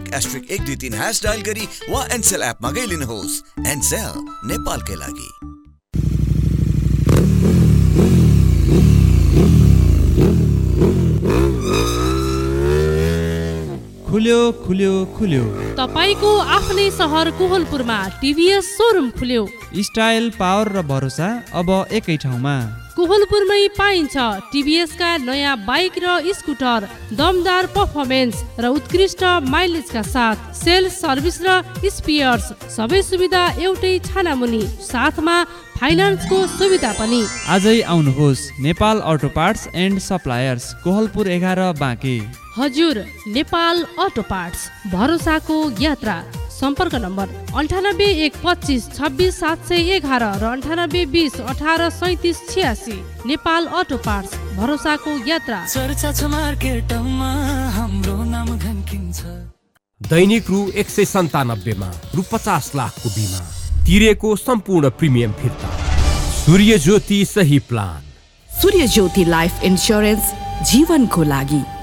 *123# dial गरी वा एनसेल एपमा गई लिनुहोस्। एनसेल नेपालकै लागि। खुल्यो तपाईको आफ्नै सहर कोहलपुरमा टिभीएस सोरुम खुल्यो। स्टाइल, पावर र भरोसा अब एकै ठाउँमा। कोहलपुरमै पाइन्छ टिभीएस का नयाँ बाइक र स्कुटर, दमदार पर्फर्मेन्स र उत्कृष्ट माइलेजका साथ सेल्स, सर्भिस र स्पेयर्स सबै सुविधा एउटै छानामुनि, साथमा फाइनान्सको सुविधा पनि। आजै आउनुहोस् Nepal auto parts and suppliers, Kohalpur 11 Banke. हजुर, नेपाल अटो पार्ट्स, भरोसाको यात्रा। सम्पर्क नम्बर 9812526711 र 9820183786। नेपाल अटो पार्ट्स, भरोसाको यात्रा। चर्चा छ मार्केटमा, हाम्रो नाम घन्किन्छ। दैनिक रु 197 मा रु 50 लाखको बिमा, तिरेको सम्पूर्ण प्रिमियम फिर्ता। सूर्य ज्योति सही प्लान। सूर्य ज्योति लाइफ इन्स्योरेन्स, जीवनको लागि।